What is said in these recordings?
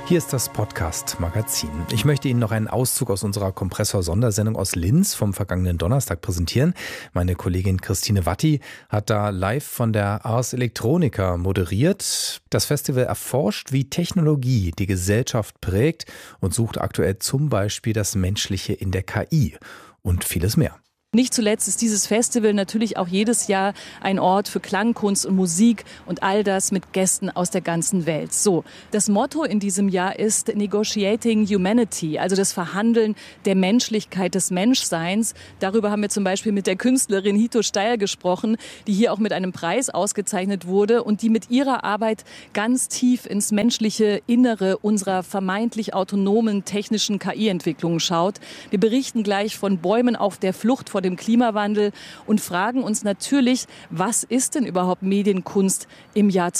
Hier ist das Podcast-Magazin. Ich möchte Ihnen noch einen Auszug aus unserer Kompressor-Sondersendung aus Linz vom vergangenen Donnerstag präsentieren. Meine Kollegin Christine Watti hat da live von der Ars Electronica moderiert. Das Festival erforscht, wie Technologie die Gesellschaft prägt und sucht aktuell zum Beispiel das Menschliche in der KI und vieles mehr. Nicht zuletzt ist dieses Festival natürlich auch jedes Jahr ein Ort für Klangkunst und Musik und all das mit Gästen aus der ganzen Welt. So, das Motto in diesem Jahr ist Negotiating Humanity, also das Verhandeln der Menschlichkeit, des Menschseins. Darüber haben wir zum Beispiel mit der Künstlerin Hito Steyr gesprochen, die hier auch mit einem Preis ausgezeichnet wurde und die mit ihrer Arbeit ganz tief ins menschliche Innere unserer vermeintlich autonomen technischen KI-Entwicklungen schaut. Wir berichten gleich von Bäumen auf der Flucht vor dem Klimawandel und fragen uns natürlich, was ist denn überhaupt Medienkunst im Jahr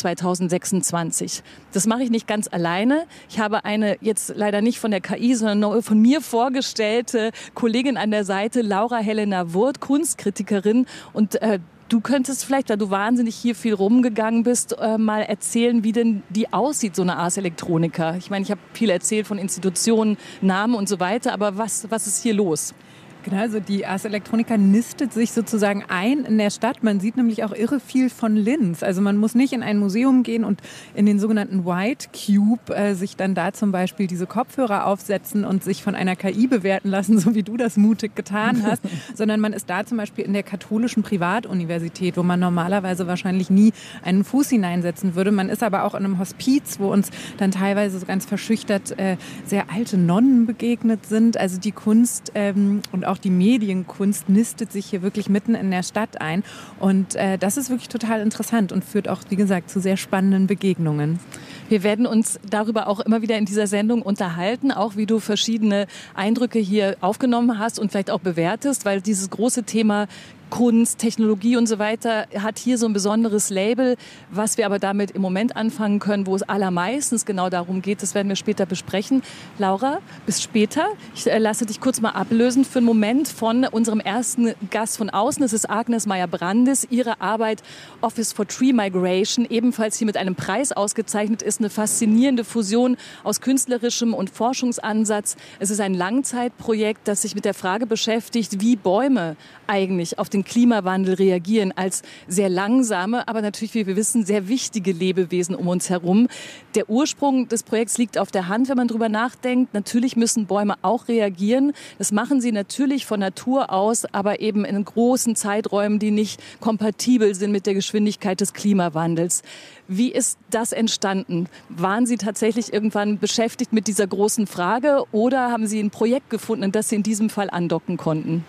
2026? Das mache ich nicht ganz alleine. Ich habe eine jetzt leider nicht von der KI, sondern nur von mir vorgestellte Kollegin an der Seite, Laura Helena Wurth, Kunstkritikerin. Und du könntest vielleicht, da du wahnsinnig hier viel rumgegangen bist, mal erzählen, wie denn die aussieht, so eine Ars Electronica. Ich meine, ich habe viel erzählt von Institutionen, Namen und so weiter, aber was ist hier los? Genau, also die Ars Electronica nistet sich sozusagen ein in der Stadt. Man sieht nämlich auch irre viel von Linz. Also man muss nicht in ein Museum gehen und in den sogenannten White Cube sich dann da zum Beispiel diese Kopfhörer aufsetzen und sich von einer KI bewerten lassen, so wie du das mutig getan hast, sondern man ist da zum Beispiel in der katholischen Privatuniversität, wo man normalerweise wahrscheinlich nie einen Fuß hineinsetzen würde. Man ist aber auch in einem Hospiz, wo uns dann teilweise so ganz verschüchtert sehr alte Nonnen begegnet sind. Also die Kunst und auch die Medienkunst nistet sich hier wirklich mitten in der Stadt ein. Und das ist wirklich total interessant und führt auch, wie gesagt, zu sehr spannenden Begegnungen. Wir werden uns darüber auch immer wieder in dieser Sendung unterhalten, auch wie du verschiedene Eindrücke hier aufgenommen hast und vielleicht auch bewertest, weil dieses große Thema Kunst, Technologie und so weiter hat hier so ein besonderes Label, was wir aber damit im Moment anfangen können, wo es allermeistens genau darum geht, das werden wir später besprechen. Laura, bis später. Ich lasse dich kurz mal ablösen für einen Moment von unserem ersten Gast von außen. Das ist Agnes Meyer-Brandis. Ihre Arbeit Office for Tree Migration, ebenfalls hier mit einem Preis ausgezeichnet, ist eine faszinierende Fusion aus künstlerischem und Forschungsansatz. Es ist ein Langzeitprojekt, das sich mit der Frage beschäftigt, wie Bäume eigentlich auf den Klimawandel reagieren als sehr langsame, aber natürlich, wie wir wissen, sehr wichtige Lebewesen um uns herum. Der Ursprung des Projekts liegt auf der Hand, wenn man drüber nachdenkt. Natürlich müssen Bäume auch reagieren. Das machen sie natürlich von Natur aus, aber eben in großen Zeiträumen, die nicht kompatibel sind mit der Geschwindigkeit des Klimawandels. Wie ist das entstanden? Waren Sie tatsächlich irgendwann beschäftigt mit dieser großen Frage oder haben Sie ein Projekt gefunden, in das Sie in diesem Fall andocken konnten?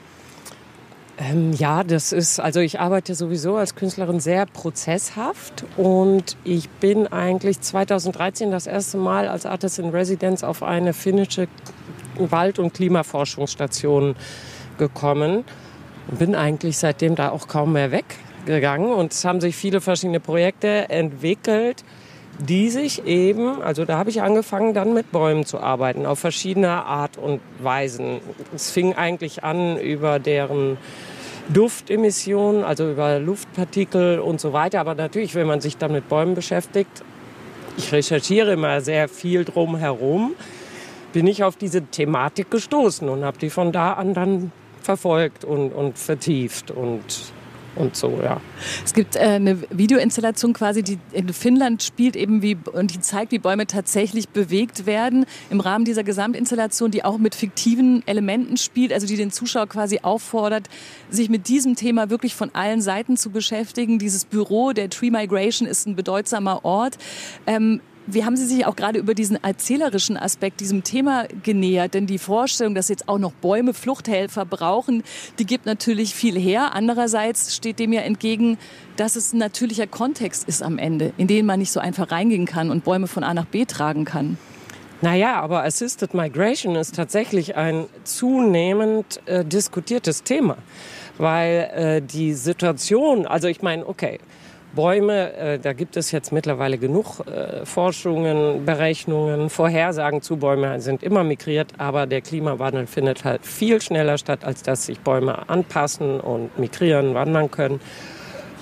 Ja, also ich arbeite sowieso als Künstlerin sehr prozesshaft und ich bin eigentlich 2013 das erste Mal als Artist in Residence auf eine finnische Wald- und Klimaforschungsstation gekommen und bin eigentlich seitdem da auch kaum mehr weggegangen und es haben sich viele verschiedene Projekte entwickelt, die sich eben, also da habe ich angefangen dann mit Bäumen zu arbeiten, auf verschiedene Art und Weisen. Es fing eigentlich an über deren Duftemissionen, also über Luftpartikel und so weiter. Aber natürlich, wenn man sich dann mit Bäumen beschäftigt, ich recherchiere immer sehr viel drumherum, bin ich auf diese Thematik gestoßen und habe die von da an dann verfolgt und vertieft und so, ja. Es gibt eine Videoinstallation quasi, die in Finnland spielt, eben und die zeigt, wie Bäume tatsächlich bewegt werden im Rahmen dieser Gesamtinstallation, die auch mit fiktiven Elementen spielt, also die den Zuschauer quasi auffordert, sich mit diesem Thema wirklich von allen Seiten zu beschäftigen. Dieses Büro der Tree Migration ist ein bedeutsamer Ort. Wie haben Sie sich auch gerade über diesen erzählerischen Aspekt diesem Thema genähert? Denn die Vorstellung, dass jetzt auch noch Bäume Fluchthelfer brauchen, die gibt natürlich viel her. Andererseits steht dem ja entgegen, dass es ein natürlicher Kontext ist am Ende, in den man nicht so einfach reingehen kann und Bäume von A nach B tragen kann. Naja, aber Assisted Migration ist tatsächlich ein zunehmend diskutiertes Thema. Weil die Situation, also ich meine, okay, Bäume, da gibt es jetzt mittlerweile genug Forschungen, Berechnungen, Vorhersagen zu. Bäume sind immer migriert, aber der Klimawandel findet halt viel schneller statt, als dass sich Bäume anpassen und migrieren, wandern können.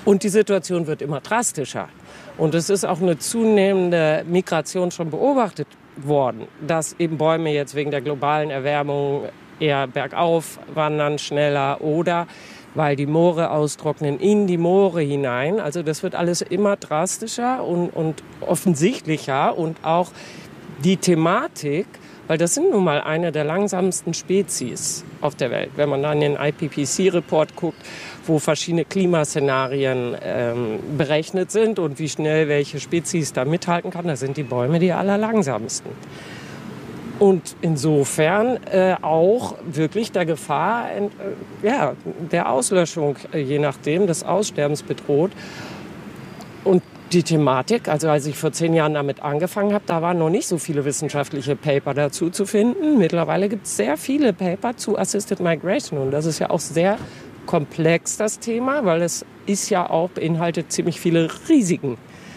Und die Situation wird immer drastischer. Und es ist auch eine zunehmende Migration schon beobachtet worden, dass eben Bäume jetzt wegen der globalen Erwärmung eher bergauf wandern, schneller oder weil die Moore austrocknen, in die Moore hinein. Also das wird alles immer drastischer und offensichtlicher und auch die Thematik, weil das sind nun mal eine der langsamsten Spezies auf der Welt. Wenn man dann in den IPCC-Report guckt, wo verschiedene Klimaszenarien berechnet sind und wie schnell welche Spezies da mithalten kann, da sind die Bäume die allerlangsamsten. Und insofern auch wirklich der Gefahr der Auslöschung, je nachdem, des Aussterbens bedroht. Und die Thematik, also als ich vor 10 Jahren damit angefangen habe, da waren noch nicht so viele wissenschaftliche Paper dazu zu finden. Mittlerweile gibt es sehr viele Paper zu Assisted Migration. Und das ist ja auch sehr komplex, das Thema, weil es ist ja auch beinhaltet ziemlich viele Risiken.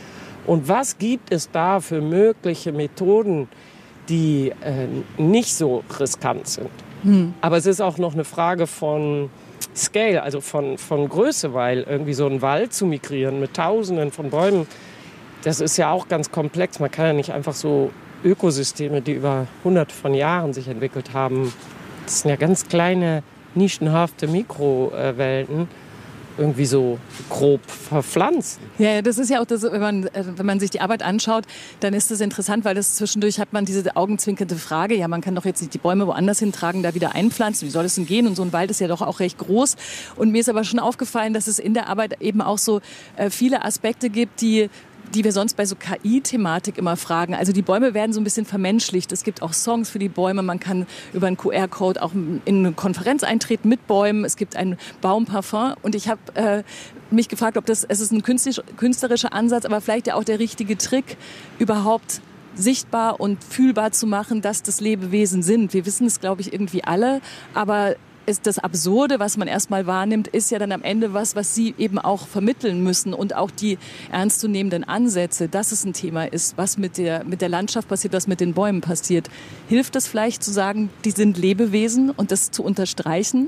Und was gibt es da für mögliche Methoden, die nicht so riskant sind? Aber es ist auch noch eine Frage von Scale, also von Größe, weil irgendwie so einen Wald zu migrieren mit Tausenden von Bäumen, das ist ja auch ganz komplex. Man kann ja nicht einfach so Ökosysteme, die über Hunderte von Jahren sich entwickelt haben, das sind ja ganz kleine, nischenhafte Mikrowelten, irgendwie so grob verpflanzen. Ja, das ist ja auch das, wenn man sich die Arbeit anschaut, dann ist das interessant, weil das zwischendurch hat man diese augenzwinkernde Frage, ja, man kann doch jetzt nicht die Bäume woanders hintragen, da wieder einpflanzen, wie soll es denn gehen? Und so ein Wald ist ja doch auch recht groß. Und mir ist aber schon aufgefallen, dass es in der Arbeit eben auch so viele Aspekte gibt, die wir sonst bei so KI-Thematik immer fragen. Also die Bäume werden so ein bisschen vermenschlicht. Es gibt auch Songs für die Bäume. Man kann über einen QR-Code auch in eine Konferenz eintreten mit Bäumen. Es gibt ein Baumparfum. Und ich habe mich gefragt, es ist ein künstlerischer Ansatz, aber vielleicht ja auch der richtige Trick, überhaupt sichtbar und fühlbar zu machen, dass das Lebewesen sind. Wir wissen es, glaube ich, irgendwie alle, aber das Absurde, was man erstmal wahrnimmt, ist ja dann am Ende was Sie eben auch vermitteln müssen und auch die ernstzunehmenden Ansätze, dass es ein Thema ist, was mit der Landschaft passiert, was mit den Bäumen passiert. Hilft es vielleicht zu sagen, die sind Lebewesen und das zu unterstreichen?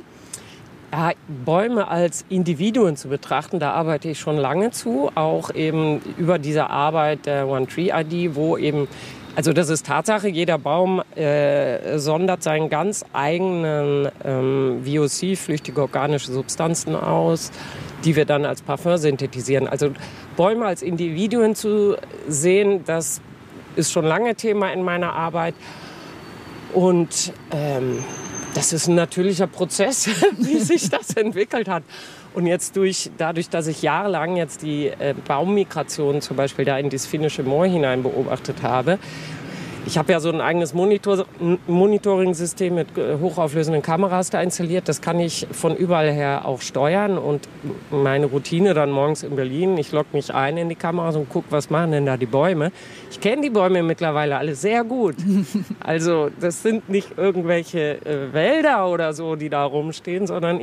Ja, Bäume als Individuen zu betrachten, da arbeite ich schon lange zu, auch eben über diese Arbeit der One Tree ID, wo eben, also das ist Tatsache, jeder Baum sondert seinen ganz eigenen VOC, flüchtige organische Substanzen aus, die wir dann als Parfum synthetisieren. Also Bäume als Individuen zu sehen, das ist schon lange Thema in meiner Arbeit. Und das ist ein natürlicher Prozess, wie sich das entwickelt hat. Und jetzt dadurch, dass ich jahrelang jetzt die Baummigration zum Beispiel da in das finnische Moor hinein beobachtet habe, ich habe ja so ein eigenes Monitoring-System mit hochauflösenden Kameras da installiert. Das kann ich von überall her auch steuern. Und meine Routine dann morgens in Berlin, ich logge mich ein in die Kameras und gucke, was machen denn da die Bäume. Ich kenne die Bäume mittlerweile alle sehr gut. Also das sind nicht irgendwelche Wälder oder so, die da rumstehen, sondern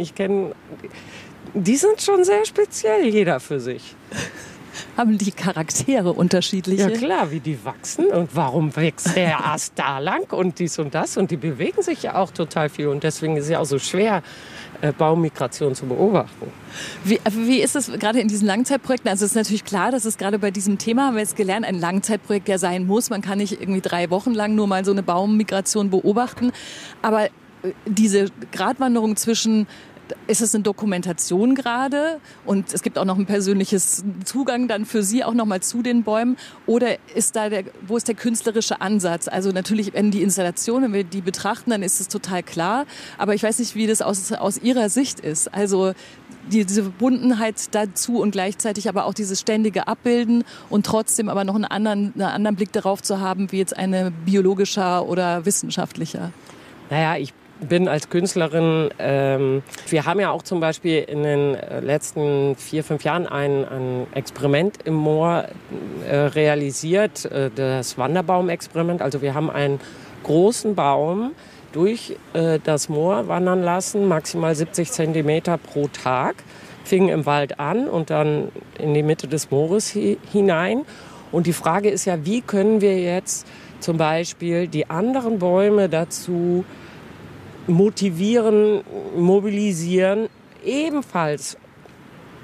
die sind schon sehr speziell, jeder für sich. Haben die Charaktere unterschiedliche? Ja klar, wie die wachsen und warum wächst der Ast da lang und dies und das. Und die bewegen sich ja auch total viel und deswegen ist es ja auch so schwer, Baummigration zu beobachten. Wie ist es gerade in diesen Langzeitprojekten? Also es ist natürlich klar, dass es gerade bei diesem Thema, haben wir jetzt gelernt, ein Langzeitprojekt ja sein muss. Man kann nicht irgendwie 3 Wochen lang nur mal so eine Baummigration beobachten. Aber diese Gratwanderung zwischen, ist es eine Dokumentation gerade und es gibt auch noch ein persönliches Zugang dann für Sie auch noch mal zu den Bäumen, oder wo ist der künstlerische Ansatz? Also natürlich, wenn die Installation, wenn wir die betrachten, dann ist es total klar, aber ich weiß nicht, wie das aus Ihrer Sicht ist. Also diese Verbundenheit dazu und gleichzeitig aber auch dieses ständige Abbilden und trotzdem aber noch einen anderen Blick darauf zu haben, wie jetzt eine biologischer oder wissenschaftlicher. Naja, ich bin als Künstlerin, wir haben ja auch zum Beispiel in den letzten 4-5 Jahren ein Experiment im Moor realisiert, das Wanderbaum-Experiment. Also wir haben einen großen Baum durch das Moor wandern lassen, maximal 70 Zentimeter pro Tag, fing im Wald an und dann in die Mitte des Moores hinein. Und die Frage ist ja, wie können wir jetzt zum Beispiel die anderen Bäume dazu motivieren, mobilisieren, ebenfalls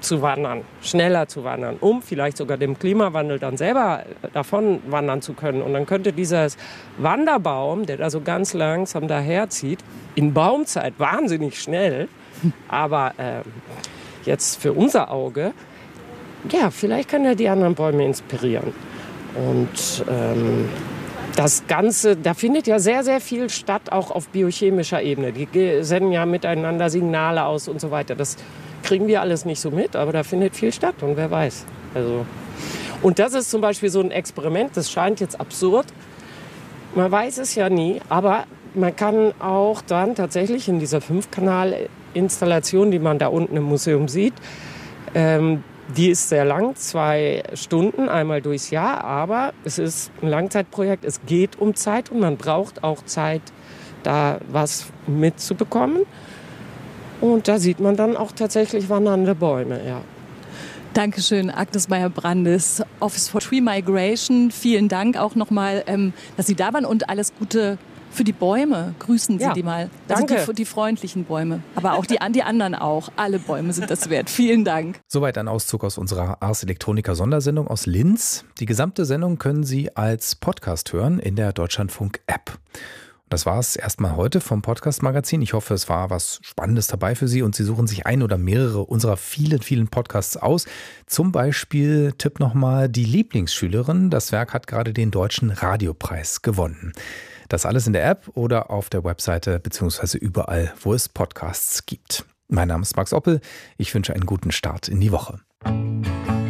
zu wandern, schneller zu wandern, um vielleicht sogar dem Klimawandel dann selber davon wandern zu können. Und dann könnte dieser Wanderbaum, der da so ganz langsam daherzieht, in Baumzeit wahnsinnig schnell, aber jetzt für unser Auge, ja, vielleicht kann er die anderen Bäume inspirieren. Und das Ganze, da findet ja sehr, sehr viel statt, auch auf biochemischer Ebene. Die senden ja miteinander Signale aus und so weiter. Das kriegen wir alles nicht so mit, aber da findet viel statt und wer weiß. Also, und das ist zum Beispiel so ein Experiment, das scheint jetzt absurd. Man weiß es ja nie, aber man kann auch dann tatsächlich in dieser 5-Kanal-Installation, die man da unten im Museum sieht, die ist sehr lang, 2 Stunden, einmal durchs Jahr, aber es ist ein Langzeitprojekt, es geht um Zeit und man braucht auch Zeit, da was mitzubekommen. Und da sieht man dann auch tatsächlich wandernde Bäume, ja. Dankeschön, Agnes Meyer-Brandis, Office for Tree Migration. Vielen Dank auch nochmal, dass Sie da waren und alles Gute für die Bäume. Grüßen Sie die mal. Danke. Also die freundlichen Bäume, aber auch die anderen auch. Alle Bäume sind das wert. Vielen Dank. Soweit ein Auszug aus unserer Ars Electronica Sondersendung aus Linz. Die gesamte Sendung können Sie als Podcast hören in der Deutschlandfunk-App. Das war es erstmal heute vom Podcast-Magazin. Ich hoffe, es war was Spannendes dabei für Sie und Sie suchen sich ein oder mehrere unserer vielen, vielen Podcasts aus. Zum Beispiel, Tipp nochmal, die Lieblingsschülerin. Das Werk hat gerade den Deutschen Radiopreis gewonnen. Das alles in der App oder auf der Webseite beziehungsweise überall, wo es Podcasts gibt. Mein Name ist Max Oppel. Ich wünsche einen guten Start in die Woche.